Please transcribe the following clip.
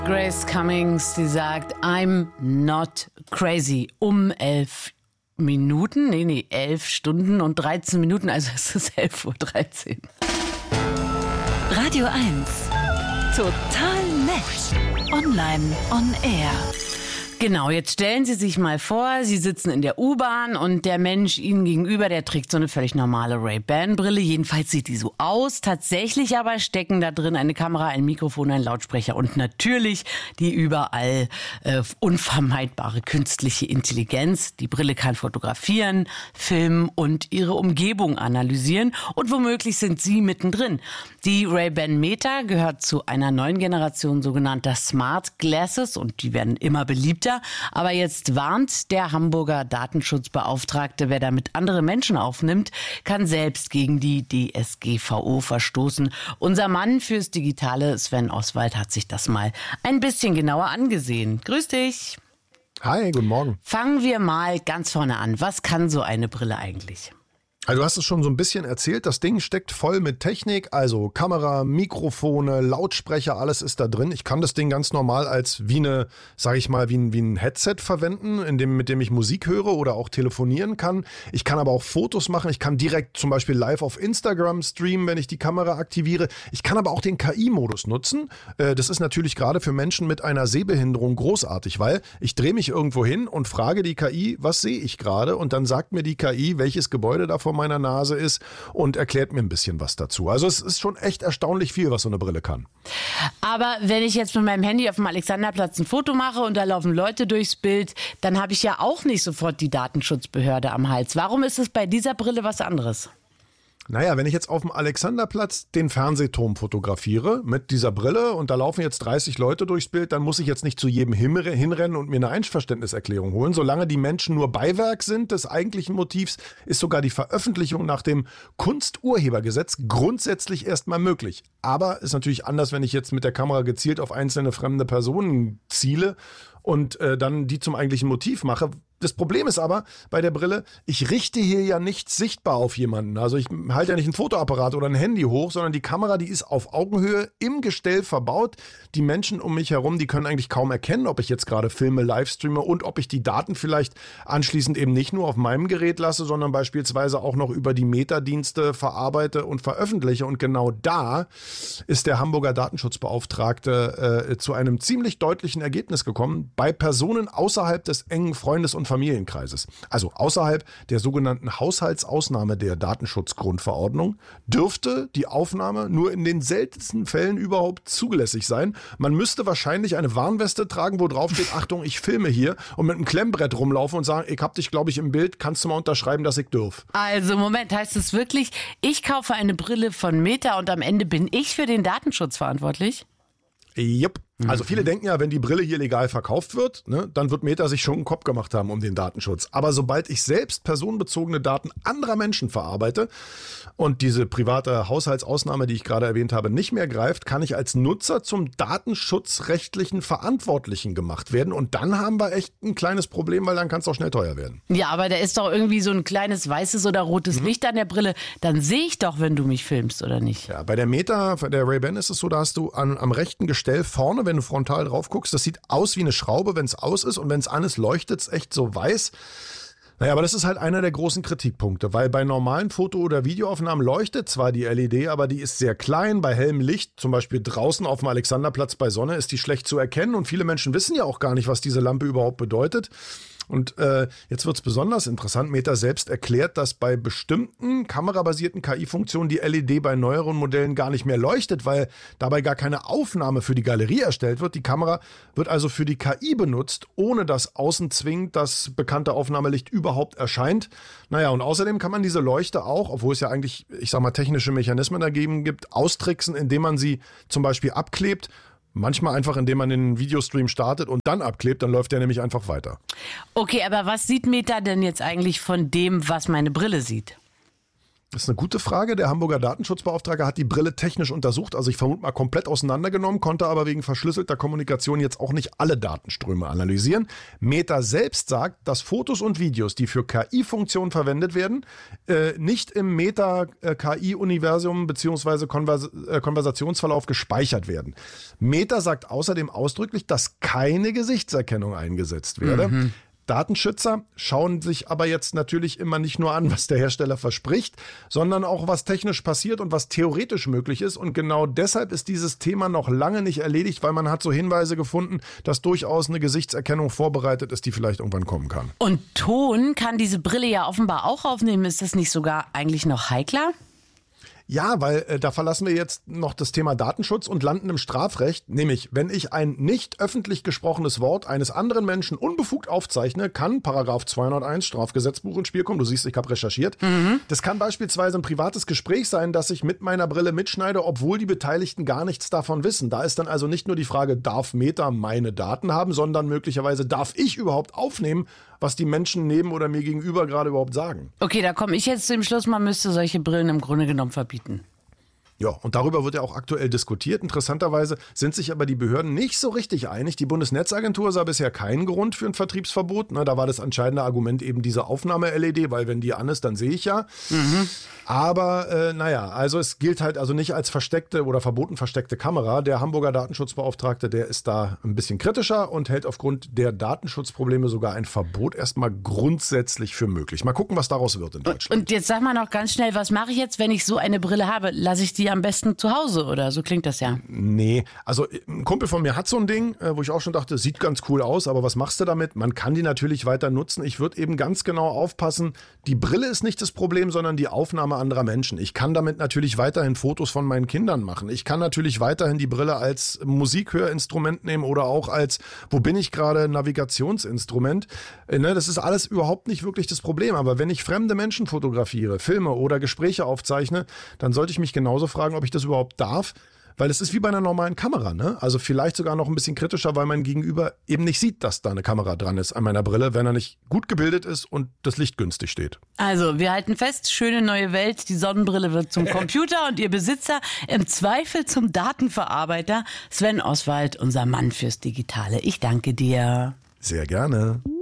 Grace Cummings, die sagt, I'm not crazy. Um 11 Minuten, 11 Stunden und 13 Minuten, also es ist 11:13 Uhr. Radio 1, total nett. Online on air. Genau, jetzt stellen Sie sich mal vor, Sie sitzen in der U-Bahn und der Mensch Ihnen gegenüber, der trägt so eine völlig normale Ray-Ban-Brille. Jedenfalls sieht die so aus. Tatsächlich aber stecken da drin eine Kamera, ein Mikrofon, ein Lautsprecher und natürlich die überall unvermeidbare künstliche Intelligenz. Die Brille kann fotografieren, filmen und Ihre Umgebung analysieren und womöglich sind Sie mittendrin. Die Ray-Ban Meta gehört zu einer neuen Generation sogenannter Smart Glasses und die werden immer beliebter. Aber jetzt warnt der Hamburger Datenschutzbeauftragte, wer damit andere Menschen aufnimmt, kann selbst gegen die DSGVO verstoßen. Unser Mann fürs Digitale, Sven Oswald, hat sich das mal ein bisschen genauer angesehen. Grüß dich. Hi, guten Morgen. Fangen wir mal ganz vorne an. Was kann so eine Brille eigentlich? Also du hast es schon so ein bisschen erzählt, das Ding steckt voll mit Technik, also Kamera, Mikrofone, Lautsprecher, alles ist da drin. Ich kann das Ding ganz normal als wie ein Headset verwenden, mit dem ich Musik höre oder auch telefonieren kann. Ich kann aber auch Fotos machen, ich kann direkt zum Beispiel live auf Instagram streamen, wenn ich die Kamera aktiviere. Ich kann aber auch den KI-Modus nutzen. Das ist natürlich gerade für Menschen mit einer Sehbehinderung großartig, weil ich drehe mich irgendwo hin und frage die KI, was sehe ich gerade? Und dann sagt mir die KI, welches Gebäude da vor meiner Nase ist und erklärt mir ein bisschen was dazu. Also es ist schon echt erstaunlich viel, was so eine Brille kann. Aber wenn ich jetzt mit meinem Handy auf dem Alexanderplatz ein Foto mache und da laufen Leute durchs Bild, dann habe ich ja auch nicht sofort die Datenschutzbehörde am Hals. Warum ist es bei dieser Brille was anderes? Naja, wenn ich jetzt auf dem Alexanderplatz den Fernsehturm fotografiere mit dieser Brille und da laufen jetzt 30 Leute durchs Bild, dann muss ich jetzt nicht zu jedem hinrennen und mir eine Einverständniserklärung holen. Solange die Menschen nur Beiwerk sind des eigentlichen Motivs, ist sogar die Veröffentlichung nach dem Kunsturhebergesetz grundsätzlich erstmal möglich. Aber ist natürlich anders, wenn ich jetzt mit der Kamera gezielt auf einzelne fremde Personen ziele und dann die zum eigentlichen Motiv mache. Das Problem ist aber bei der Brille, ich richte hier ja nichts sichtbar auf jemanden. Also ich halte ja nicht ein Fotoapparat oder ein Handy hoch, sondern die Kamera, die ist auf Augenhöhe im Gestell verbaut. Die Menschen um mich herum, die können eigentlich kaum erkennen, ob ich jetzt gerade filme, livestreame und ob ich die Daten vielleicht anschließend eben nicht nur auf meinem Gerät lasse, sondern beispielsweise auch noch über die Meta-Dienste verarbeite und veröffentliche. Und genau da ist der Hamburger Datenschutzbeauftragte zu einem ziemlich deutlichen Ergebnis gekommen. Bei Personen außerhalb des engen Freundes- und Familienkreises, also außerhalb der sogenannten Haushaltsausnahme der Datenschutzgrundverordnung, dürfte die Aufnahme nur in den seltensten Fällen überhaupt zulässig sein. Man müsste wahrscheinlich eine Warnweste tragen, wo drauf steht, Achtung, ich filme hier und mit einem Klemmbrett rumlaufen und sagen, ich hab dich, glaube ich, im Bild, kannst du mal unterschreiben, dass ich dürf. Also Moment, heißt es wirklich, ich kaufe eine Brille von Meta und am Ende bin ich für den Datenschutz verantwortlich? Jupp. Also viele denken ja, wenn die Brille hier legal verkauft wird, ne, dann wird Meta sich schon einen Kopf gemacht haben um den Datenschutz. Aber sobald ich selbst personenbezogene Daten anderer Menschen verarbeite und diese private Haushaltsausnahme, die ich gerade erwähnt habe, nicht mehr greift, kann ich als Nutzer zum datenschutzrechtlichen Verantwortlichen gemacht werden. Und dann haben wir echt ein kleines Problem, weil dann kann es auch schnell teuer werden. Ja, aber da ist doch irgendwie so ein kleines weißes oder rotes Licht an der Brille. Dann sehe ich doch, wenn du mich filmst, oder nicht? Ja, bei der Meta, bei der Ray-Ban ist es so, da hast du am rechten Gestell vorne, wenn du frontal drauf guckst, das sieht aus wie eine Schraube, wenn es aus ist und wenn es an ist, leuchtet es echt so weiß. Naja, aber das ist halt einer der großen Kritikpunkte, weil bei normalen Foto- oder Videoaufnahmen leuchtet zwar die LED, aber die ist sehr klein. Bei hellem Licht, zum Beispiel draußen auf dem Alexanderplatz bei Sonne, ist die schlecht zu erkennen und viele Menschen wissen ja auch gar nicht, was diese Lampe überhaupt bedeutet. Und jetzt wird es besonders interessant. Meta selbst erklärt, dass bei bestimmten kamerabasierten KI-Funktionen die LED bei neueren Modellen gar nicht mehr leuchtet, weil dabei gar keine Aufnahme für die Galerie erstellt wird. Die Kamera wird also für die KI benutzt, ohne dass außen zwingend das bekannte Aufnahmelicht überhaupt erscheint. Naja, und außerdem kann man diese Leuchte auch, obwohl es ja eigentlich, ich sag mal, technische Mechanismen dagegen gibt, austricksen, indem man sie zum Beispiel abklebt. Manchmal einfach, indem man den Videostream startet und dann abklebt, dann läuft der nämlich einfach weiter. Okay, aber was sieht Meta denn jetzt eigentlich von dem, was meine Brille sieht? Das ist eine gute Frage. Der Hamburger Datenschutzbeauftragte hat die Brille technisch untersucht, also ich vermute mal komplett auseinandergenommen, konnte aber wegen verschlüsselter Kommunikation jetzt auch nicht alle Datenströme analysieren. Meta selbst sagt, dass Fotos und Videos, die für KI-Funktionen verwendet werden, nicht im Meta-KI-Universum bzw. Konversationsverlauf gespeichert werden. Meta sagt außerdem ausdrücklich, dass keine Gesichtserkennung eingesetzt werde. Datenschützer schauen sich aber jetzt natürlich immer nicht nur an, was der Hersteller verspricht, sondern auch, was technisch passiert und was theoretisch möglich ist. Und genau deshalb ist dieses Thema noch lange nicht erledigt, weil man hat so Hinweise gefunden, dass durchaus eine Gesichtserkennung vorbereitet ist, die vielleicht irgendwann kommen kann. Und Ton kann diese Brille ja offenbar auch aufnehmen. Ist das nicht sogar eigentlich noch heikler? Ja, weil da verlassen wir jetzt noch das Thema Datenschutz und landen im Strafrecht. Nämlich, wenn ich ein nicht öffentlich gesprochenes Wort eines anderen Menschen unbefugt aufzeichne, kann Paragraph 201 Strafgesetzbuch ins Spiel kommen. Du siehst, ich habe recherchiert. Das kann beispielsweise ein privates Gespräch sein, das ich mit meiner Brille mitschneide, obwohl die Beteiligten gar nichts davon wissen. Da ist dann also nicht nur die Frage, darf Meta meine Daten haben, sondern möglicherweise, darf ich überhaupt aufnehmen, was die Menschen neben oder mir gegenüber gerade überhaupt sagen. Okay, da komme ich jetzt zu dem Schluss, man müsste solche Brillen im Grunde genommen verbieten. Ja, und darüber wird ja auch aktuell diskutiert. Interessanterweise sind sich aber die Behörden nicht so richtig einig. Die Bundesnetzagentur sah bisher keinen Grund für ein Vertriebsverbot. Da war das entscheidende Argument eben diese Aufnahme-LED, weil wenn die an ist, dann sehe ich ja. Aber also es gilt halt also nicht als versteckte oder verboten versteckte Kamera. Der Hamburger Datenschutzbeauftragte, der ist da ein bisschen kritischer und hält aufgrund der Datenschutzprobleme sogar ein Verbot erstmal grundsätzlich für möglich. Mal gucken, was daraus wird in Deutschland. Und jetzt sag mal noch ganz schnell, was mache ich jetzt, wenn ich so eine Brille habe? Lasse ich die am besten zu Hause oder so klingt das ja? Nee, also ein Kumpel von mir hat so ein Ding, wo ich auch schon dachte, sieht ganz cool aus, aber was machst du damit? Man kann die natürlich weiter nutzen. Ich würde eben ganz genau aufpassen, die Brille ist nicht das Problem, sondern die Aufnahme anderer Menschen. Ich kann damit natürlich weiterhin Fotos von meinen Kindern machen. Ich kann natürlich weiterhin die Brille als Musikhörinstrument nehmen oder auch als, wo bin ich gerade, Navigationsinstrument. Das ist alles überhaupt nicht wirklich das Problem. Aber wenn ich fremde Menschen fotografiere, filme oder Gespräche aufzeichne, dann sollte ich mich genauso fragen, ob ich das überhaupt darf. Weil es ist wie bei einer normalen Kamera, ne? Also vielleicht sogar noch ein bisschen kritischer, weil mein Gegenüber eben nicht sieht, dass da eine Kamera dran ist an meiner Brille, wenn er nicht gut gebildet ist und das Licht günstig steht. Also, wir halten fest, schöne neue Welt, die Sonnenbrille wird zum Computer und ihr Besitzer im Zweifel zum Datenverarbeiter. Sven Oswald, unser Mann fürs Digitale. Ich danke dir. Sehr gerne.